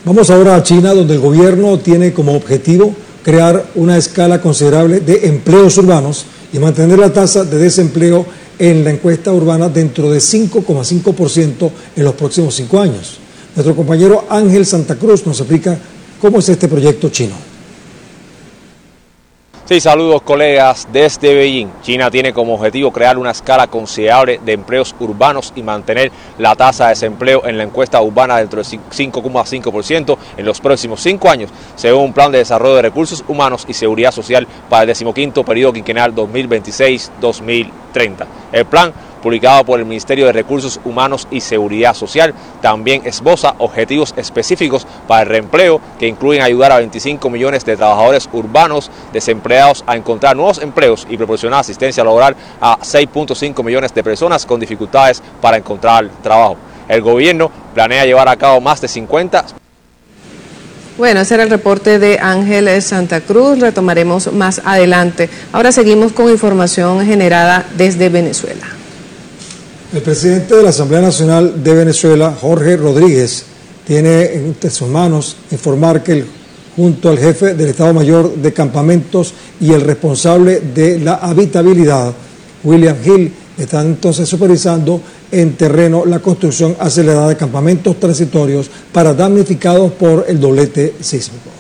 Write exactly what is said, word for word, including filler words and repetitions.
Vamos ahora a China, donde el gobierno tiene como objetivo crear una escala considerable de empleos urbanos y mantener la tasa de desempleo en la encuesta urbana dentro de cinco coma cinco por ciento en los próximos cinco años. Nuestro compañero Ángel Santa Cruz nos explica cómo es este proyecto chino. Sí, saludos colegas desde Beijing. China tiene como objetivo crear una escala considerable de empleos urbanos y mantener la tasa de desempleo en la encuesta urbana dentro de cinco coma cinco por ciento en los próximos cinco años, según un plan de desarrollo de recursos humanos y seguridad social para el decimoquinto periodo quinquenal dos mil veintiséis a dos mil treinta. El plan, publicado por el Ministerio de Recursos Humanos y Seguridad Social, también esboza objetivos específicos para el reempleo que incluyen ayudar a veinticinco millones de trabajadores urbanos desempleados a encontrar nuevos empleos y proporcionar asistencia laboral a seis punto cinco millones de personas con dificultades para encontrar trabajo. El gobierno planea llevar a cabo más de cincuenta... Bueno, ese era el reporte de Ángel Santa Cruz, retomaremos más adelante. Ahora seguimos con información generada desde Venezuela. El presidente de la Asamblea Nacional de Venezuela, Jorge Rodríguez, tiene entre sus manos informar que el, junto al jefe del Estado Mayor de Campamentos y el responsable de la habitabilidad, William Hill, están entonces supervisando en terreno la construcción acelerada de campamentos transitorios para damnificados por el doblete sísmico.